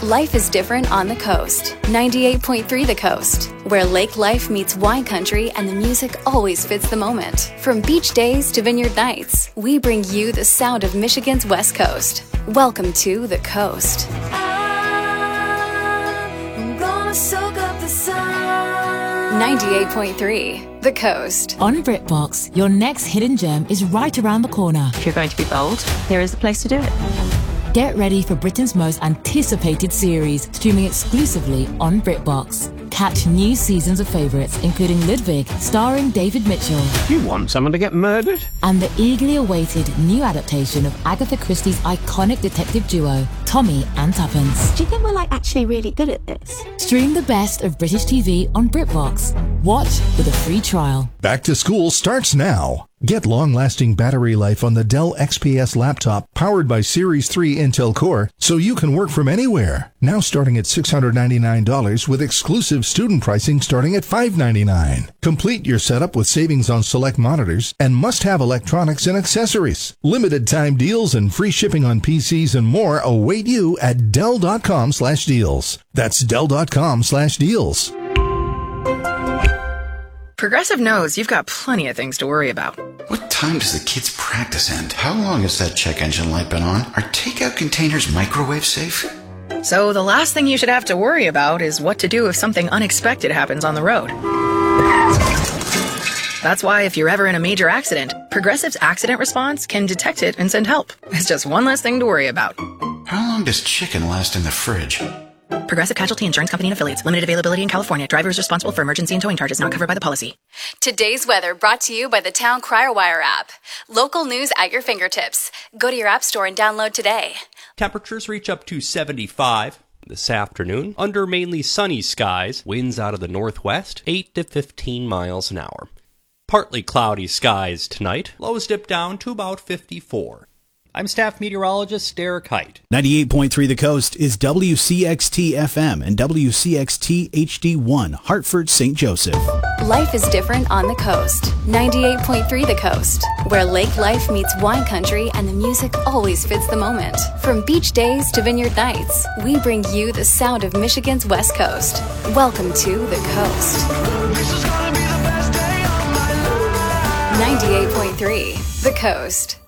Life is different on the coast. 98.3 The Coast, where lake life meets wine country and the music always fits the moment. From beach days to vineyard nights, we bring you the sound of Michigan's West Coast. Welcome to The Coast. I'm gonna soak up the sun. 98.3 The Coast. On BritBox, your next hidden gem is right around the corner. If you're going to be bold, here is the place to do it. Get ready for Britain's most anticipated series, streaming exclusively on BritBox. Catch new seasons of favourites, including Ludwig, starring David Mitchell. You want someone to get murdered? And the eagerly awaited new adaptation of Agatha Christie's iconic detective duo, Tommy and Tuppence. Do you think we're actually really good at this? Stream the best of British TV on BritBox. Watch with a free trial. Back to school starts now. Get long-lasting battery life on the Dell XPS laptop powered by Series 3 Intel Core so you can work from anywhere. Now starting at $699 with exclusive student pricing starting at $599. Complete your setup with savings on select monitors and must-have electronics and accessories. Limited time deals and free shipping on PCs and more await you at Dell.com/deals. That's Dell.com/deals. Progressive knows you've got plenty of things to worry about. What time does the kids' practice end? How long has that check engine light been on? Are takeout containers microwave safe? So the last thing you should have to worry about is what to do if something unexpected happens on the road. That's why if you're ever in a major accident, Progressive's accident response can detect it and send help. It's just one less thing to worry about. How long does chicken last in the fridge? Progressive Casualty Insurance Company and Affiliates. Limited availability in California. Driver is responsible for emergency and towing charges not covered by the policy. Today's weather brought to you by the Town Crier Wire app. Local news at your fingertips. Go to your app store and download today. Temperatures reach up to 75 this afternoon under mainly sunny skies. Winds out of the northwest, 8 to 15 miles an hour. Partly cloudy skies tonight. Lows dip down to about 54. I'm staff meteorologist Derek Height. 98.3 The Coast is WCXT FM and WCXT HD1, Hartford, St. Joseph. Life is different on the coast. 98.3 The Coast, where lake life meets wine country and the music always fits the moment. From beach days to vineyard nights, we bring you the sound of Michigan's West Coast. Welcome to The Coast. 98.3 The Coast.